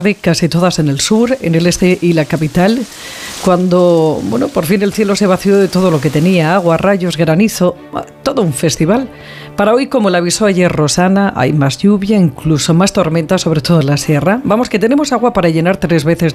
casi todas en el sur, en el este y la capital, cuando, bueno, por fin el cielo se vació de todo lo que tenía, agua, rayos, granizo, todo un festival. Para hoy, como le avisó ayer Rosana, hay más lluvia, incluso más tormenta, sobre todo en la sierra. Vamos, que tenemos agua para llenar 3 veces